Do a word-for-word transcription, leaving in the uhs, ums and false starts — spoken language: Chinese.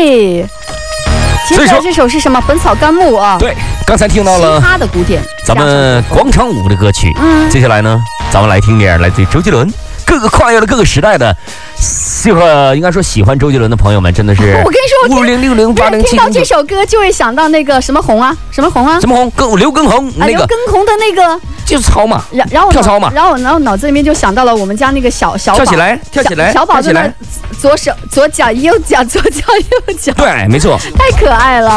对。接下来这首是什么？《本草纲目》啊。 对，刚才听到了其他的古典， 咱们广场舞的歌曲。 嗯， 接下来呢，咱们来听点来自于周杰伦，各个跨越了各个时代的，适合应该说喜欢周杰伦的朋友们，真的是。 我跟你说， 五零六零八零七。 听到这首歌就会想到那个什么红啊，什么红啊， 什么红？跟刘畊宏那个。 刘畊宏的那个。 就是操嘛， 然然后跳操嘛， 然后然后脑子里面就想到了我们家那个小小宝， 跳起来，跳起来， 小宝在那左手左脚右脚左脚右脚， 对，没错， 太可爱了。